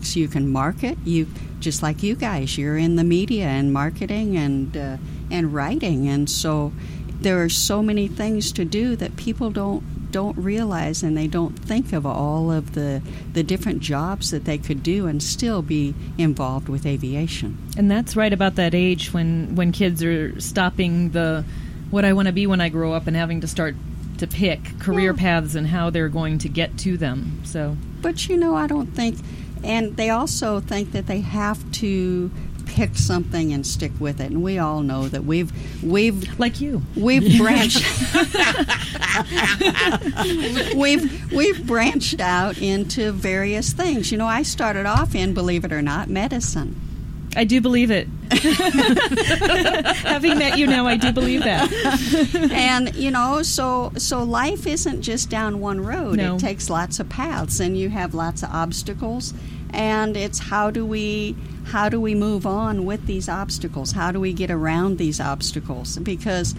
products. You can market. You just like you guys. You're in the media and marketing and writing, and so there are so many things to do that people don't realize, and they don't think of all of the different jobs that they could do and still be involved with aviation. And that's right about that age when kids are stopping the what I want to be when I grow up and having to start to pick career paths and how they're going to get to them. So, but I don't think, and they also think that they have to pick something and stick with it, and we all know that we've like you, we've branched we've branched out into various things. I started off in, believe it or not, medicine. I do believe it. Having met you now, I do believe that. And so life isn't just down one road. No. It takes lots of paths, and you have lots of obstacles, and it's how do we move on with these obstacles? How do we get around these obstacles? Because,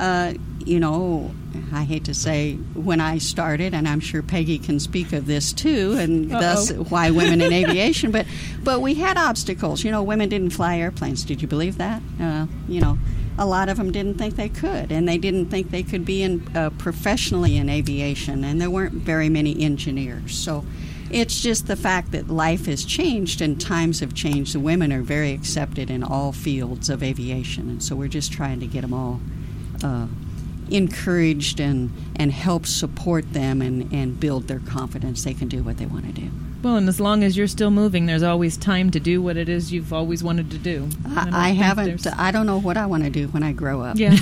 I hate to say when I started, and I'm sure Peggy can speak of this too, and thus why women in aviation, but we had obstacles. Women didn't fly airplanes. Did you believe that? A lot of them didn't think they could, and they didn't think they could be professionally in aviation, and there weren't very many engineers. So it's just the fact that life has changed and times have changed. The women are very accepted in all fields of aviation, and so we're just trying to get them all encouraged and help support them and build their confidence they can do what they want to do. Well, and as long as you're still moving, there's always time to do what it is you've always wanted to do. I don't know what I want to do when I grow up. Yeah.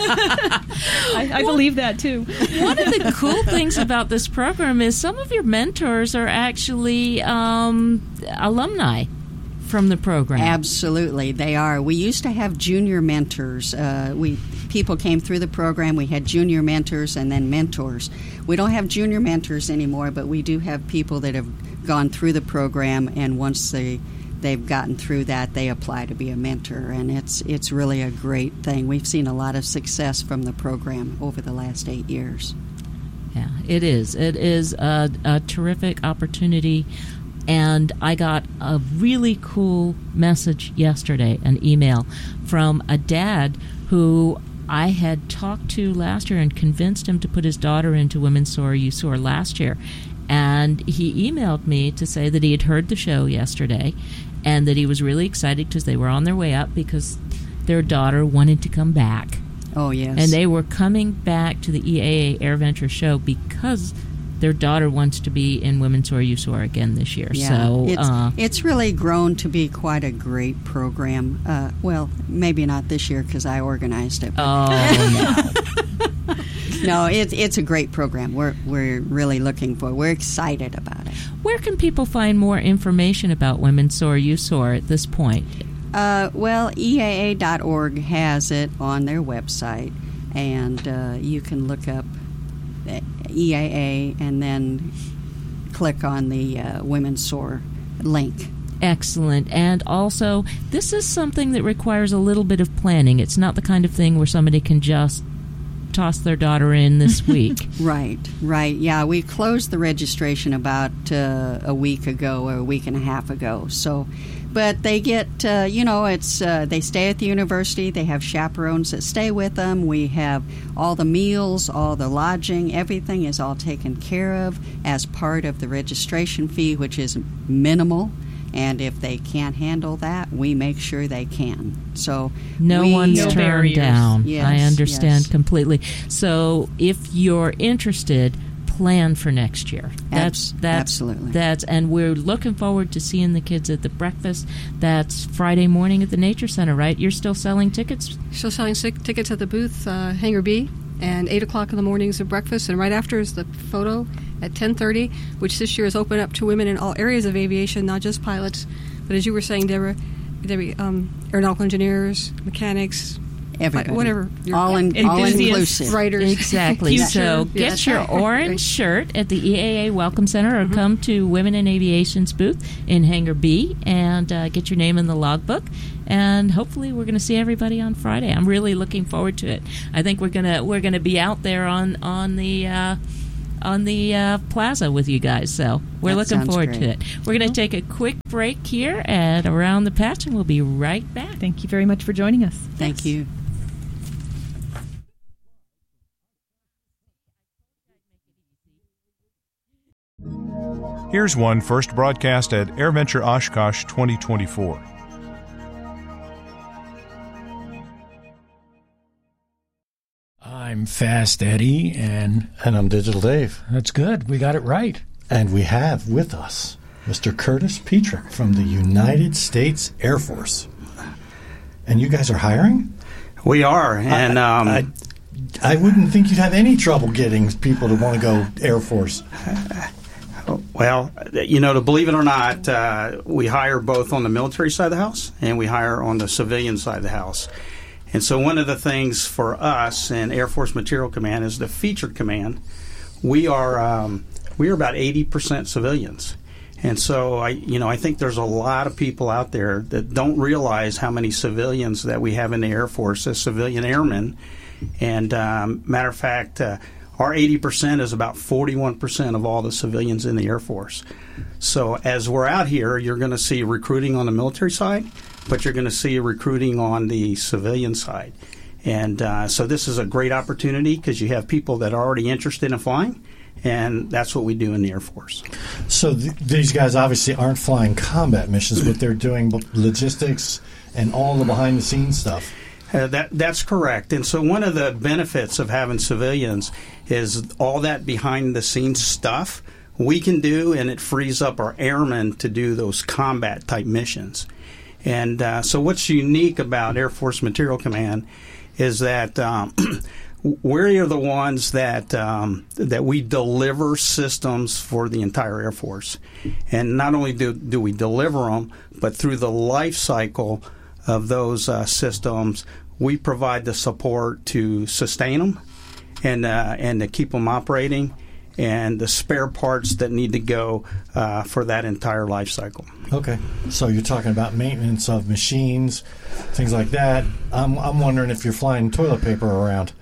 I believe that, too. One of the cool things about this program is some of your mentors are actually alumni from the program. Absolutely, they are. We used to have junior mentors. People came through the program. We had junior mentors and then mentors. We don't have junior mentors anymore, but we do have people that have gone through the program, and once they've gotten through that, they apply to be a mentor, and it's really a great thing. We've seen a lot of success from the program over the last 8 years. Yeah, it is. It is a terrific opportunity. And I got a really cool message yesterday, an email from a dad who I had talked to last year and convinced him to put his daughter into Women Soar, You Soar last year. And he emailed me to say that he had heard the show yesterday and that he was really excited because they were on their way up because their daughter wanted to come back. Oh, yes. And they were coming back to the EAA AirVenture show because their daughter wants to be in Women Soar, You Soar again this year. Yeah, so it's really grown to be quite a great program. Well, maybe not this year because I organized it. no. No, it's a great program. We're really we're excited about it. Where can people find more information about Women Soar, You Soar at this point? Well, EAA.org has it on their website, and you can look up EAA and then click on the Women Soar link. Excellent. And also, this is something that requires a little bit of planning. It's not the kind of thing where somebody can just toss their daughter in this week. Right. Yeah, we closed the registration about a week ago or a week and a half ago. So, but they get, they stay at the university. They have chaperones that stay with them. We have all the meals, all the lodging. Everything is all taken care of as part of the registration fee, which is minimal. And if they can't handle that, we make sure they can. So no one's turned down. Yes, I understand completely. So if you're interested, plan for next year. Absolutely. And we're looking forward to seeing the kids at the breakfast. That's Friday morning at the Nature Center, right? You're still selling tickets? Still selling tickets at the booth, Hangar B, and 8 o'clock in the morning is the breakfast, and right after is the photo at 10:30, which this year is open up to women in all areas of aviation, not just pilots, but as you were saying, Debbie, aeronautical engineers, mechanics, everybody, whatever, all inclusive, writers, exactly. So get your orange shirt at the EAA Welcome Center, or come to Women in Aviation's booth in Hangar B and get your name in the logbook. And hopefully we're going to see everybody on Friday. I'm really looking forward to it. I think we're gonna be out there on the plaza with you guys. So we're looking forward to it. We're going to take a quick break here at Around the Patch, and we'll be right back. Thank you very much for joining us. Thank you. Here's one first broadcast at AirVenture Oshkosh 2024. I'm Fast Eddie, and I'm Digital Dave. That's good. We got it right. And we have with us Mr. Curtis Petrick from the United States Air Force. And you guys are hiring? We are, and I wouldn't think you'd have any trouble getting people to want to go Air Force. Well, to believe it or not, we hire both on the military side of the house and we hire on the civilian side of the house. And so one of the things for us in Air Force Material Command is the Featured Command. We are about 80% civilians. And so I think there's a lot of people out there that don't realize how many civilians that we have in the Air Force as civilian airmen. And matter of fact, our 80% is about 41% of all the civilians in the Air Force. So as we're out here, you're going to see recruiting on the military side, but you're going to see recruiting on the civilian side. And so this is a great opportunity because you have people that are already interested in flying, and that's what we do in the Air Force. So these guys obviously aren't flying combat missions, but they're doing logistics and all the behind-the-scenes stuff. That's correct. And so one of the benefits of having civilians is all that behind-the-scenes stuff we can do, and it frees up our airmen to do those combat-type missions. And so what's unique about Air Force Material Command is that we're the ones that we deliver systems for the entire Air Force. And not only do we deliver them, but through the life cycle of those systems, we provide the support to sustain them and to keep them operating, and the spare parts that need to go for that entire life cycle. Okay, so you're talking about maintenance of machines, things like that. I'm wondering if you're flying toilet paper around.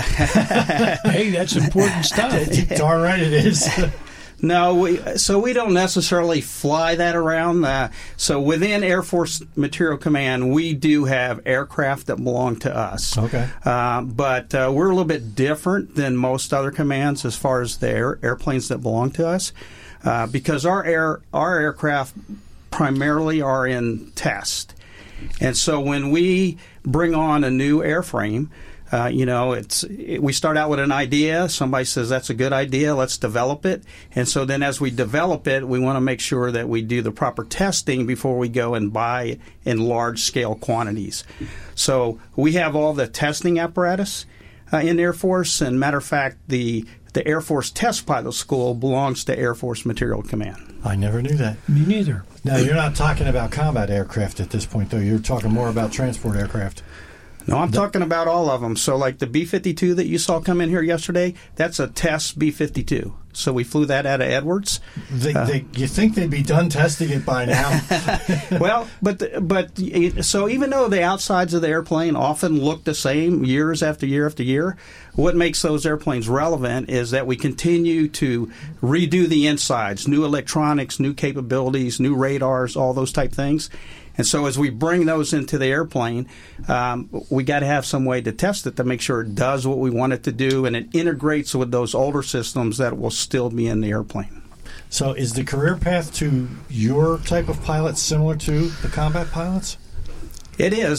Hey, that's important stuff. Darn right it is. No, we don't necessarily fly that around. So within Air Force Material Command, we do have aircraft that belong to us. Okay. But we're a little bit different than most other commands as far as the airplanes that belong to us, because our aircraft primarily are in test. And so when we bring on a new airframe, we start out with an idea. Somebody says that's a good idea. Let's develop it. And so then as we develop it, we want to make sure that we do the proper testing before we go and buy in large scale quantities. So we have all the testing apparatus in the Air Force. And matter of fact, the Air Force Test Pilot School belongs to Air Force Material Command. I never knew that. Me neither. Now, you're not talking about combat aircraft at this point, though. You're talking more about transport aircraft. No, I'm talking about all of them. So like the B-52 that you saw come in here yesterday, that's a test B-52. So we flew that out of Edwards. You think they'd be done testing it by now? Well, so even though the outsides of the airplane often look the same years after year after year, what makes those airplanes relevant is that we continue to redo the insides, new electronics, new capabilities, new radars, all those type things. And so as we bring those into the airplane, we got to have some way to test it to make sure it does what we want it to do, and it integrates with those older systems that will still be in the airplane. So is the career path to your type of pilot similar to the combat pilots? It is.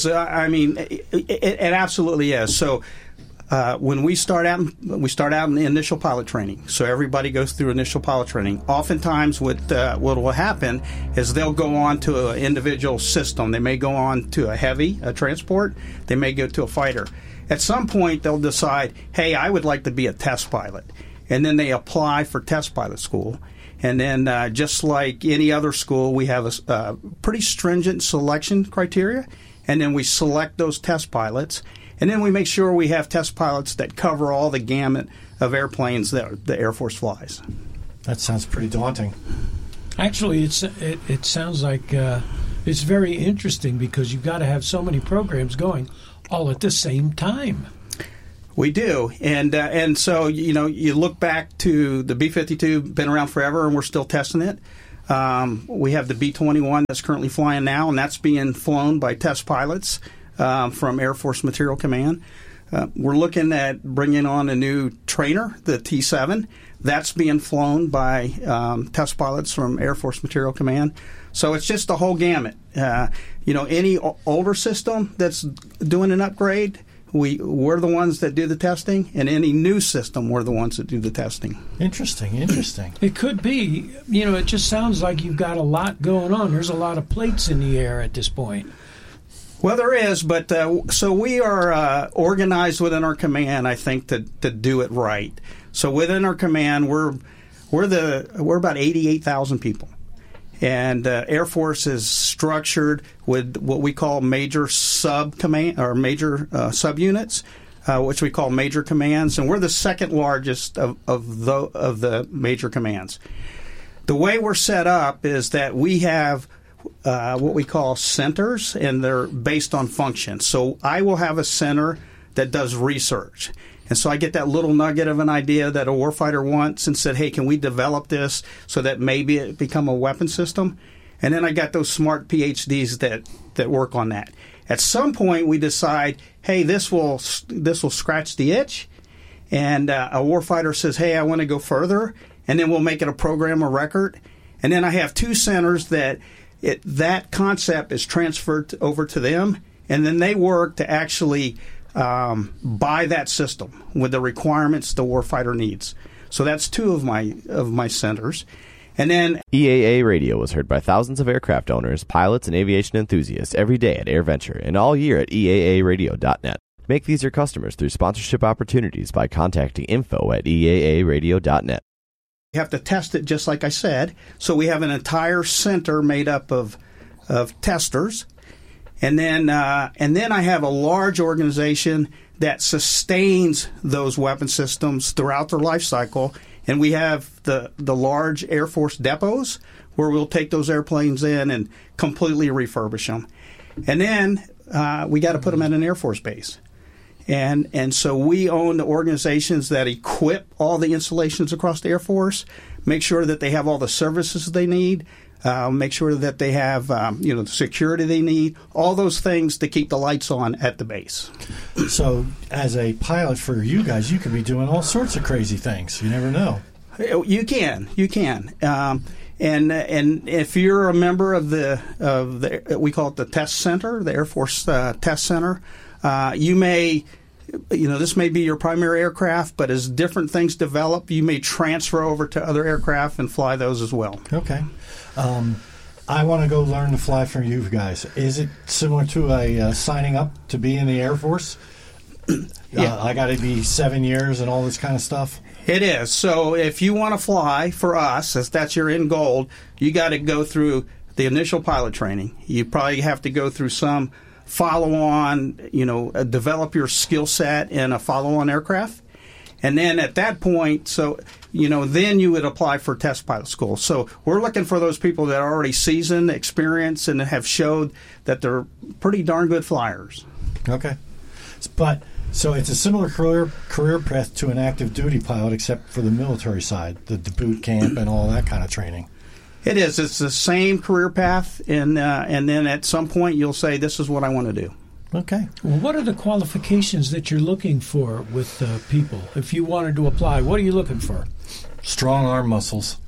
It absolutely is. So when we start out in the initial pilot training. So everybody goes through initial pilot training. Oftentimes what will happen is they'll go on to an individual system. They may go on to a transport. They may go to a fighter. At some point, they'll decide, hey, I would like to be a test pilot. And then they apply for test pilot school. And then just like any other school, we have a pretty stringent selection criteria. And then we select those test pilots. And then we make sure we have test pilots that cover all the gamut of airplanes that the Air Force flies. That sounds pretty daunting. Actually, it sounds like it's very interesting because you've got to have so many programs going all at the same time. We do, and so you look back to the B-52, been around forever, and we're still testing it. We have the B-21 that's currently flying now, and that's being flown by test pilots from Air Force Materiel Command. We're looking at bringing on a new trainer, the T-7. That's being flown by test pilots from Air Force Materiel Command. So it's just the whole gamut. Any older system that's doing an upgrade, we're the ones that do the testing, and any new system, we're the ones that do the testing. Interesting. It could be, it just sounds like you've got a lot going on. There's a lot of plates in the air at this point. Well, there is, but so we are organized within our command, I think, to do it right. So within our command, we're about 88,000 people. And Air Force is structured with what we call major sub-command or major subunits, which we call major commands, and we're the second largest of the major commands. The way we're set up is that we have what we call centers, and they're based on function. So I will have a center that does research. And so I get that little nugget of an idea that a warfighter wants and said, hey, can we develop this so that maybe it become a weapon system? And then I got those smart PhDs that work on that. At some point, we decide, hey, this will scratch the itch. And a warfighter says, hey, I want to go further. And then we'll make it a program of record. And then I have two centers that concept is transferred over to them. And then they work to actually buy that system with the requirements the warfighter needs. So that's two of my centers. And then EAA Radio was heard by thousands of aircraft owners, pilots, and aviation enthusiasts every day at AirVenture and all year at EAAradio.net. Make these your customers through sponsorship opportunities by contacting info@EAAradio.net. You have to test it just like I said. So we have an entire center made up of testers. And then I have a large organization that sustains those weapon systems throughout their life cycle. And we have the large Air Force depots where we'll take those airplanes in and completely refurbish them. And then we got to put them at an Air Force base. And so we own the organizations that equip all the installations across the Air Force, make sure that they have all the services they need, make sure that they have the security they need, all those things to keep the lights on at the base. So as a pilot for you guys, you could be doing all sorts of crazy things. You never know. You can. And if you're a member of the we call it the test center, the Air Force Test Center, you may, this may be your primary aircraft, but as different things develop, you may transfer over to other aircraft and fly those as well. Okay. I want to go learn to fly from you guys. Is it similar to a signing up to be in the Air Force? Yeah. I got to be 7 years and all this kind of stuff? It is. So if you want to fly for us, as that's your end goal, you got to go through the initial pilot training. You probably have to go through some follow-on, develop your skill set in a follow-on aircraft. And then at that point, then you would apply for test pilot school. So we're looking for those people that are already seasoned, experienced, and have showed that they're pretty darn good flyers. Okay. But so it's a similar career path to an active duty pilot, except for the military side, the boot camp and all that kind of training. It is. It's the same career path, and then at some point you'll say, this is what I want to do. Okay. Well, what are the qualifications that you're looking for with people? If you wanted to apply, what are you looking for? Strong arm muscles.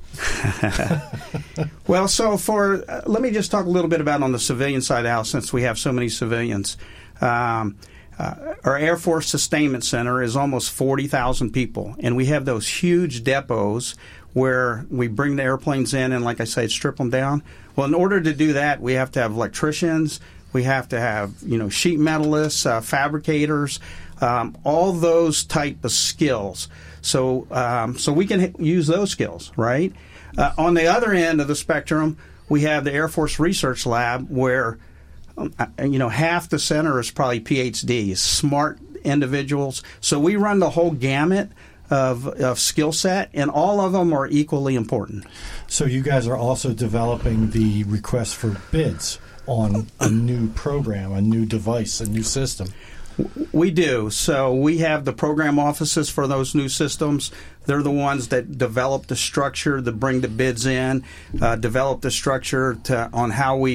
Well, so let me just talk a little bit about on the civilian side of the house, since we have so many civilians. Our Air Force Sustainment Center is almost 40,000 people, and we have those huge depots where we bring the airplanes in and, like I say, strip them down. Well, in order to do that, we have to have electricians, we have to have sheet metalists, fabricators, all those type of skills. So we can use those skills, right? On the other end of the spectrum, we have the Air Force Research Lab where half the center is probably PhDs, smart individuals. So we run the whole gamut of skill set, and all of them are equally important. So you guys are also developing the request for bids on a new program, a new device, a new system. We do. So we have the program offices for those new systems. They're the ones that develop the structure, that bring the bids in, develop the structure on how we